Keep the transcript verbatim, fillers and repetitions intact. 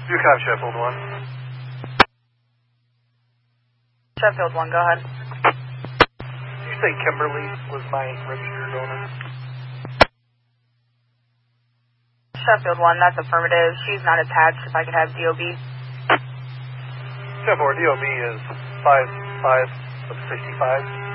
Yukon Sheffield one. Sheffield one, go ahead. Did you say Kimberly was my registered owner? Sheffield one, that's affirmative. She's not attached. If I could have D O B. Sheffield D O B is five five of sixty-five.